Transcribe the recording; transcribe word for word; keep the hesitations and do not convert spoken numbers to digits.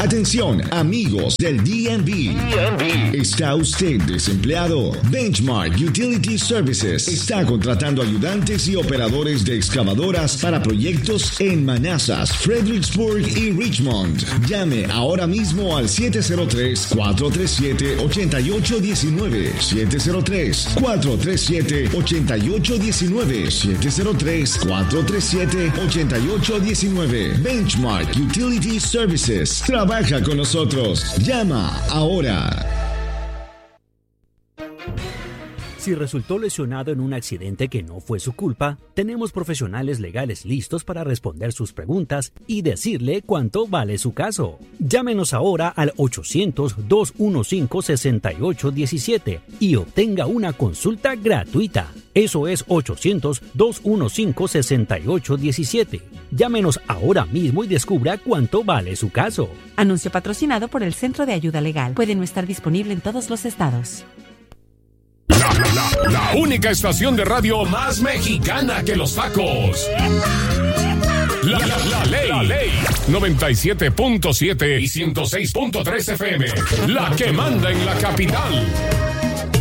Atención, amigos del D M V. D M V. ¿Está usted desempleado? Benchmark Utility Services está contratando ayudantes y operadores de excavadoras para proyectos en Manassas, Fredericksburg y Richmond. Llame ahora mismo al siete cero tres, cuatro tres siete, ocho ocho uno nueve. siete cero tres, cuatro tres siete, ocho ocho uno nueve. siete cero tres, cuatro tres siete, ocho ocho uno nueve. Benchmark Utility Services. Trabaja con nosotros. Llama ahora. Si resultó lesionado en un accidente que no fue su culpa, tenemos profesionales legales listos para responder sus preguntas y decirle cuánto vale su caso. Llámenos ahora al ochocientos, dos quince, sesenta y ocho diecisiete y obtenga una consulta gratuita. Eso es ochocientos, dos quince, sesenta y ocho diecisiete. Llámenos ahora mismo y descubra cuánto vale su caso. Anuncio patrocinado por el Centro de Ayuda Legal. Puede no estar disponible en todos los estados. La, la, la única estación de radio más mexicana que los tacos. La, la, la ley. La ley. noventa y siete punto siete y ciento seis punto tres F M. La que manda en la capital.